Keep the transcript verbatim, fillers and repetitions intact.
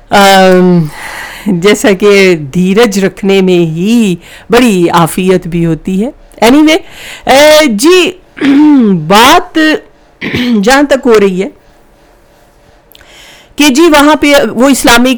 अम, जैसा कि धीरज रखने में ही बड़ी आफियत भी होती है। एनीवे anyway, जी बात जहाँ तक हो रही है कि जी वहाँ पे वो इस्लामिक